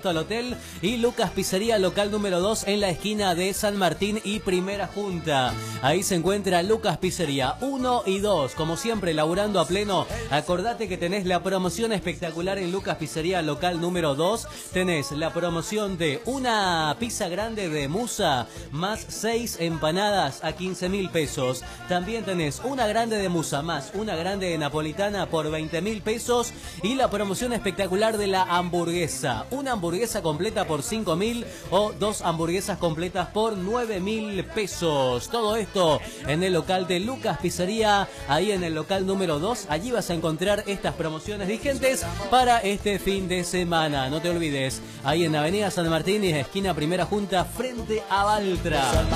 Bristol Hotel y Lucas Pizzería, local número 2 en la esquina de San Martín y Primera Junta. Ahí se encuentra Lucas Pizzería 1 y 2, como siempre laburando a pleno. Acordate que tenés la promoción espectacular en Lucas Pizzería, local número 2. Tenés la promoción de una pizza grande de musa más 6 empanadas a 15.000 pesos. También tenés una grande de musa más una grande de napolitana por 20.000 pesos. Y la promoción espectacular de la hamburguesa. Una hamburguesa completa por 5.000 o 2 hamburguesas completas por 9.000 pesos. Todo esto en el local de Lucas Pizzería, ahí en el local número 2. Allí vas a encontrar estas promociones vigentes para este fin de semana. No te olvides, ahí en Avenida San Martín y esquina Primera Junta frente a Valtra.